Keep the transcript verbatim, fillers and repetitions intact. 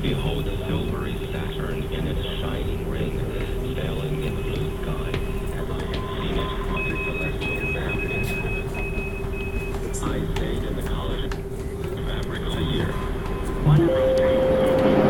Behold the silvery Saturn in its shining ring, sailing in the blue sky, as I have seen it on the celestial map in heaven. I stayed in the